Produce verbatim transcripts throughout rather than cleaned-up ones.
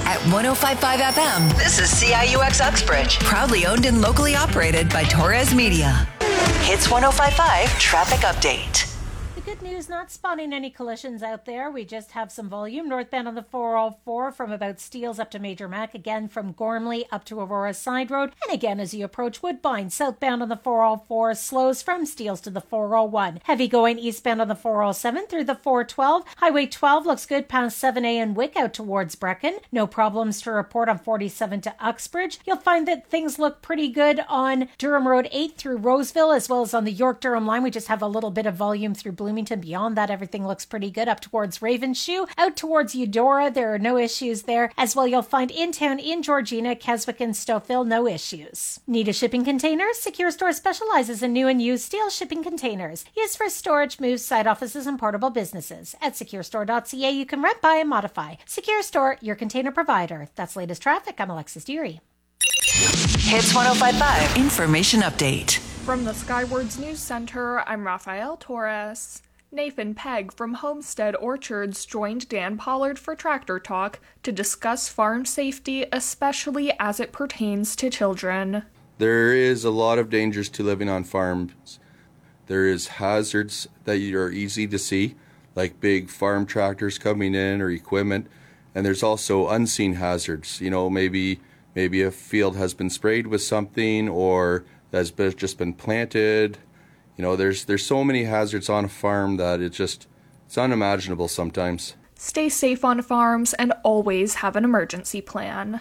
at one oh five point five F M. This is C I U X Uxbridge, proudly owned and locally operated by Torres Media. Hits one oh five point five traffic update. Good news, not spotting any collisions out there. We just have some volume northbound on the four oh four from about Steeles up to Major Mac, again from Gormley up to Aurora Side Road, and again as you approach Woodbine. Southbound on the four oh four slows from Steeles to the four oh one. Heavy going eastbound on the four oh seven through the four twelve. Highway twelve looks good past seven A and Wick out towards Brecon. No problems to report on forty-seven to Uxbridge. You'll find that things look pretty good on Durham Road eight through Roseville, as well as on the York-Durham line. We just have a little bit of volume through Bloomington. Beyond that, everything looks pretty good up towards Ravenshoe. Out towards Eudora, there are no issues there. As well, you'll find in town in Georgina, Keswick, and Stouffville, no issues. Need a shipping container? Secure Store specializes in new and used steel shipping containers, used for storage, moves, side offices, and portable businesses. At secure store dot c a, you can rent, buy, and modify. Secure Store, your container provider. That's latest traffic. I'm Alexis Deary. Hits one oh five point five Information Update. From the Skywards News Center, I'm Rafael Torres. Nathan Pegg from Homestead Orchards joined Dan Pollard for Tractor Talk to discuss farm safety, especially as it pertains to children. There is a lot of dangers to living on farms. There is hazards that are easy to see, like big farm tractors coming in or equipment, and there's also unseen hazards. You know, maybe maybe a field has been sprayed with something or has been, just been planted. You know, there's there's so many hazards on a farm that it just, it's unimaginable sometimes. Stay safe on farms and always have an emergency plan.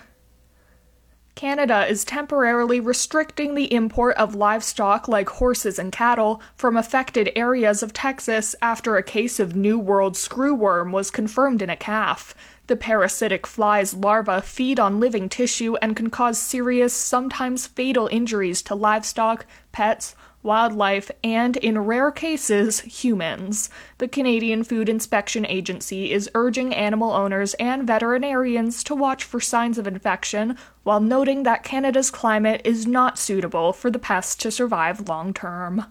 Canada is temporarily restricting the import of livestock like horses and cattle from affected areas of Texas after a case of New World screwworm was confirmed in a calf. The parasitic fly's larvae feed on living tissue and can cause serious, sometimes fatal injuries to livestock, pets, wildlife, and, in rare cases, humans. The Canadian Food Inspection Agency is urging animal owners and veterinarians to watch for signs of infection, while noting that Canada's climate is not suitable for the pest to survive long-term.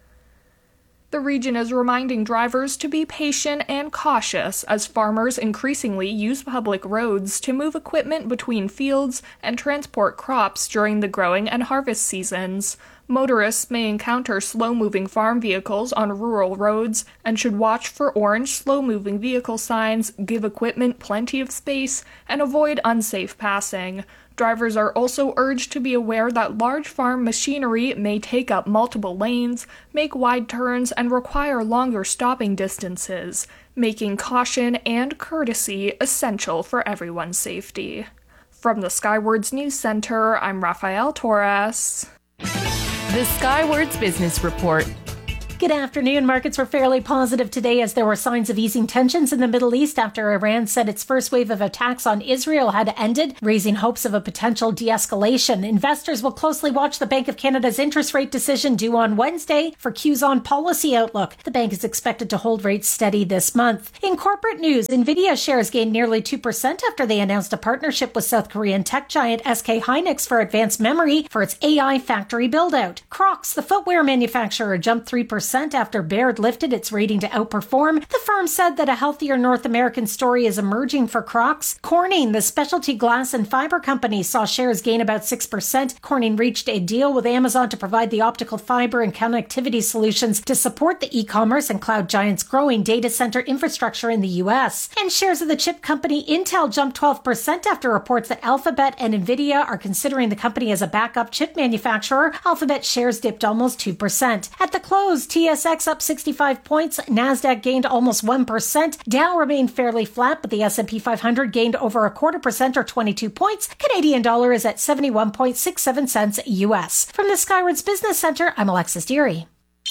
The region is reminding drivers to be patient and cautious as farmers increasingly use public roads to move equipment between fields and transport crops during the growing and harvest seasons. Motorists may encounter slow-moving farm vehicles on rural roads and should watch for orange slow-moving vehicle signs, give equipment plenty of space, and avoid unsafe passing. Drivers are also urged to be aware that large farm machinery may take up multiple lanes, make wide turns, and require longer stopping distances, making caution and courtesy essential for everyone's safety. From the Skywards News Center, I'm Rafael Torres. The Skywards Business Report. Good afternoon. Markets were fairly positive today as there were signs of easing tensions in the Middle East after Iran said its first wave of attacks on Israel had ended, raising hopes of a potential de-escalation. Investors will closely watch the Bank of Canada's interest rate decision due on Wednesday for cues on policy outlook. The bank is expected to hold rates steady this month. In corporate news, Nvidia shares gained nearly two percent after they announced a partnership with South Korean tech giant S K Hynix for advanced memory for its A I factory build-out. Crocs, the footwear manufacturer, jumped three percent after Baird lifted its rating to outperform. The firm said that a healthier North American story is emerging for Crocs. Corning, the specialty glass and fiber company, saw shares gain about six percent. Corning reached a deal with Amazon to provide the optical fiber and connectivity solutions to support the e-commerce and cloud giant's growing data center infrastructure in the U S. And shares of the chip company Intel jumped twelve percent after reports that Alphabet and Nvidia are considering the company as a backup chip manufacturer. Alphabet shares dipped almost two percent. At the close, T S X up sixty-five points, NASDAQ gained almost one percent, Dow remained fairly flat, but the S and P five hundred gained over a quarter percent or twenty-two points. Canadian dollar is at seventy-one point six seven cents U S. From the Skywards Business Center, I'm Alexis Deary.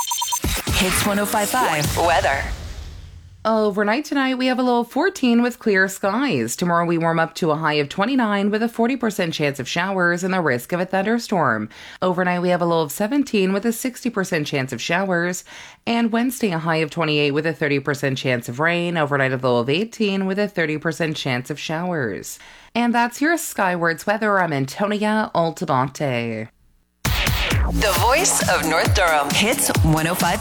Hits one oh five point five Weather. Overnight tonight, we have a low of fourteen with clear skies. Tomorrow, we warm up to a high of twenty-nine with a forty percent chance of showers and the risk of a thunderstorm. Overnight, we have a low of seventeen with a sixty percent chance of showers. And Wednesday, a high of twenty-eight with a thirty percent chance of rain. Overnight, a low of eighteen with a thirty percent chance of showers. And that's your Skywards weather. I'm Antonia Altabante. The voice of North Durham. Hits one oh five point five.